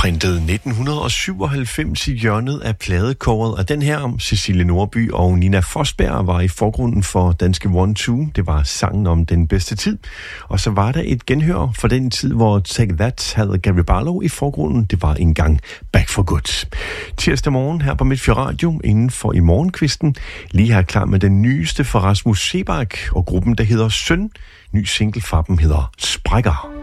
printet 1997 i hjørnet af pladekåret, og den her om Cecilie Nordby og Nina Forsberg var i forgrunden for danske 1-2. Det var sangen om den bedste tid. Og så var der et genhør for den tid, hvor Take That havde Gary Barlow i forgrunden. Det var en gang Back for Good. Tirsdag morgen her på Midtfjord Radio inden for i morgenkvisten. Lige her klar med den nyeste for Rasmus Seebach og gruppen, der hedder Søn. Ny single fra dem hedder Sprækker.